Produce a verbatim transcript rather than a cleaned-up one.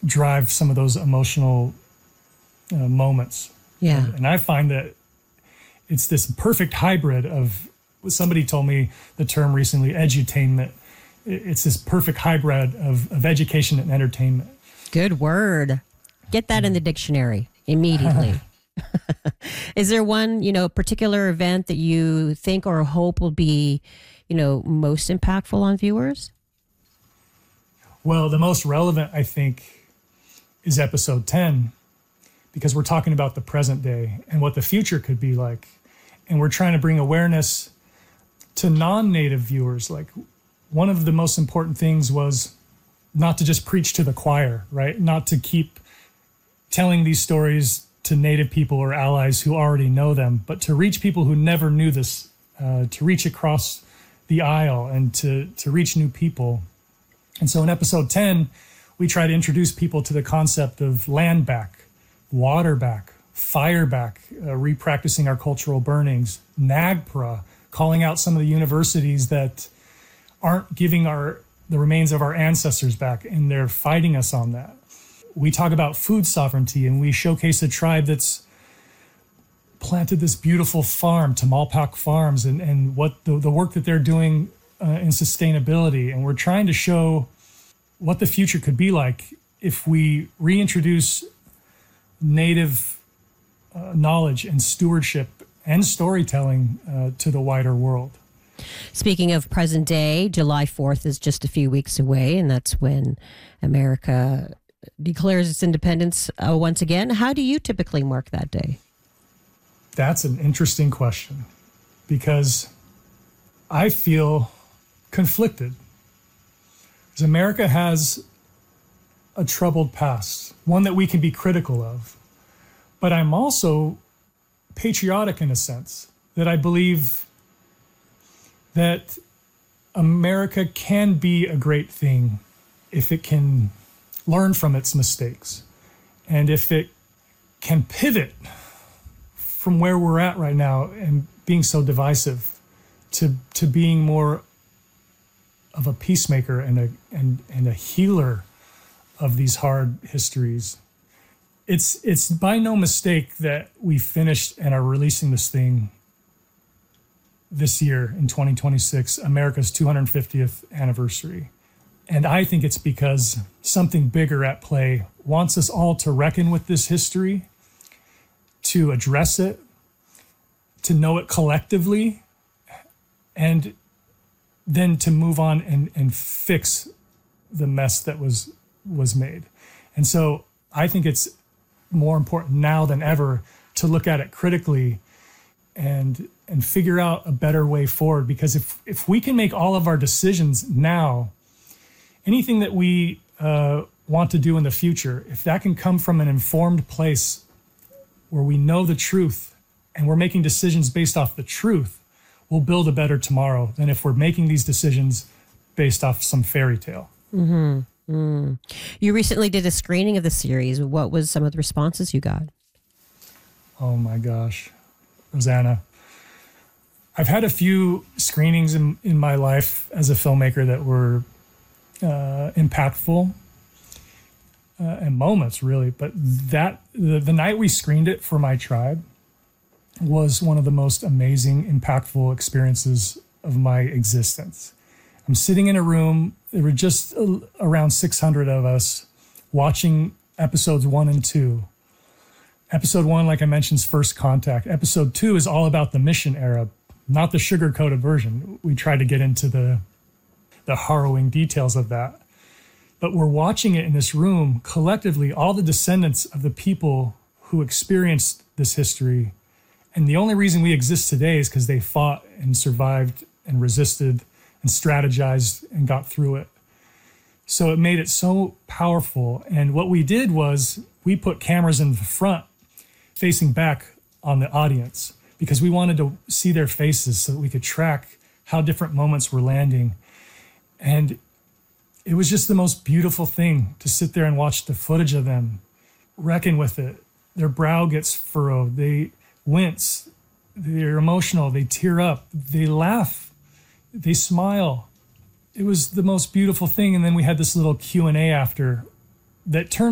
drive some of those emotional uh, moments. Yeah. And, and I find that it's this perfect hybrid of, somebody told me the term recently, edutainment. It's this perfect hybrid of, of education and entertainment. Good word. Get that in the dictionary immediately. Is there one, you know, particular event that you think or hope will be, you know, most impactful on viewers? Well, the most relevant, I think, is episode ten, because we're talking about the present day and what the future could be like. And we're trying to bring awareness to non-native viewers. Like, one of the most important things was not to just preach to the choir, right? Not to keep telling these stories to native people or allies who already know them, but to reach people who never knew this, uh, to reach across the aisle and to, to reach new people. And so in episode ten, we try to introduce people to the concept of land back, water back, fire back, uh, repracticing our cultural burnings, NAGPRA, calling out some of the universities that aren't giving our the remains of our ancestors back, and they're fighting us on that. We talk about food sovereignty, and we showcase a tribe that's planted this beautiful farm, Tamalpak Farms, and, and what the, the work that they're doing uh, in sustainability. And we're trying to show what the future could be like if we reintroduce native uh, knowledge and stewardship and storytelling uh, to the wider world. Speaking of present day, July fourth is just a few weeks away, and that's when America declares its independence uh, once again. How do you typically mark that day? That's an interesting question, because I feel conflicted. Because America has a troubled past, one that we can be critical of. But I'm also patriotic in a sense, that I believe that America can be a great thing if it can learn from its mistakes, and if it can pivot from where we're at right now and being so divisive to to being more of a peacemaker and a and and a healer of these hard histories. It's it's by no mistake that we finished and are releasing this thing this year in twenty twenty-six, America's two hundred fiftieth anniversary. And I think it's because something bigger at play wants us all to reckon with this history, to address it, to know it collectively, and then to move on and, and fix the mess that was was made. And so I think it's more important now than ever to look at it critically and and figure out a better way forward. Because if if we can make all of our decisions now, anything that we uh, want to do in the future, if that can come from an informed place where we know the truth and we're making decisions based off the truth, we'll build a better tomorrow than if we're making these decisions based off some fairy tale. Mm-hmm. Mm. You recently did a screening of the series. What was some of the responses you got? Oh my gosh, Rosanna. I've had a few screenings in, in my life as a filmmaker that were uh, impactful uh, and moments, really. But that the, the night we screened it for my tribe was one of the most amazing, impactful experiences of my existence. I'm sitting in a room. There were just around six hundred of us watching episodes one and two. Episode one, like I mentioned, is First Contact. Episode two is all about the mission era, not the sugar-coated version. We tried to get into the, the harrowing details of that. But we're watching it in this room, collectively, all the descendants of the people who experienced this history. And the only reason we exist today is because they fought and survived and resisted and strategized and got through it. So it made it so powerful. And what we did was we put cameras in the front facing back on the audience because we wanted to see their faces so that we could track how different moments were landing. And it was just the most beautiful thing to sit there and watch the footage of them reckon with it. Their brow gets furrowed. They wince. They're emotional. They tear up. They laugh. They smile. It was the most beautiful thing. And then we had this little Q and A after that turned